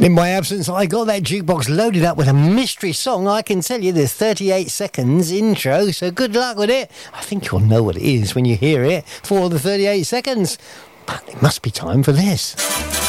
And in my absence, I got that jukebox loaded up with a mystery song. I can tell you there's 38 seconds intro, so good luck with it. I think you'll know what it is when you hear it for the 38 seconds. But it must be time for this.